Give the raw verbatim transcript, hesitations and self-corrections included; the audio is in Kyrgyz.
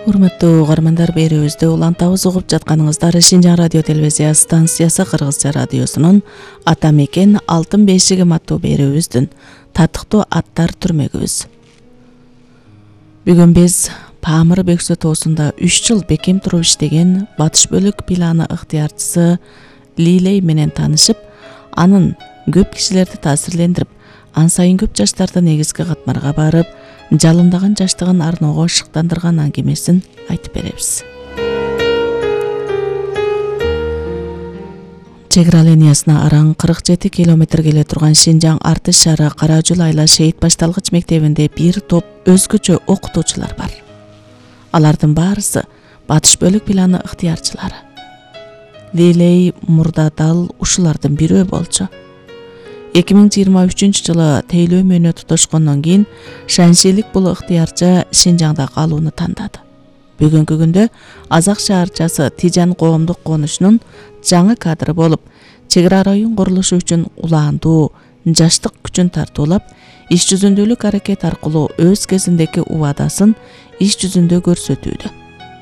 Урматтуу угармандар, берүүбүздө улантабыз угуп жатканыңыздар Шинжаң радио телевизия станциясы Кыргызча радиосунун Ата мекен алтын бешигим аттуу берүүбүздүн татыктуу аттар түрмөгүбүз. Бүгүн биз Памыр Бөксө тоосунда үч жыл бекем туруп иштеген батыш бөлүк планы ыктыярчысы Лилей менен таанышып, анын көп кишилерди таасирлендирип, ан сайын көп жаштарды негизги катмарга барып, жалындаган жаштыгын арноого шыктандырган аңгемесин айтып беребиз. Чек ара линиясына араң кырк жети километр келе турган Шинжаң Артыш шаары Каражул айла шейит башталгыч мектебинде бир топ өзгөчө окутуучулар бар. Алардын баарысы батыш бөлүк планы ыктыярчылары. Лилей мурда дал ушулардын бирөө болчу. эки миң жыйырма үчүнчү жылы тейлөө мөөнө тутушкондон кийин шаншилик бул ыктыярчы Шинжаңда калууну тандады. Бүгүнкү күндө Азак шаарчасы Тижан коомдук конушунун жаңы кадры болуп, чек ара район курулушу үчүн улаандуу жаштык күчүн тартуулап, иш жүзүндөлүк аракет аркылуу өз кезиндеги убадасын иш жүзүндө көрсөтүүдө.